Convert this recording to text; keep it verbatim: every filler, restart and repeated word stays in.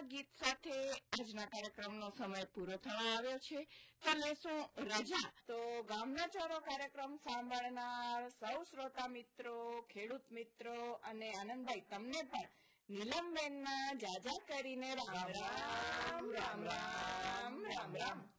ગીત સાથે આજના કાર્યક્રમનો સમય પૂરો થવા આવ્યો છે, તો લેશું રજા. તો ગામના ચોરો કાર્યક્રમ સાંભળનાર સૌ શ્રોતા મિત્રો, ખેડૂત મિત્રો અને આનંદભાઈ તમને પણ નીલમબેનના જાજા કરીને રામ રામ રામ રામ રામ રામ.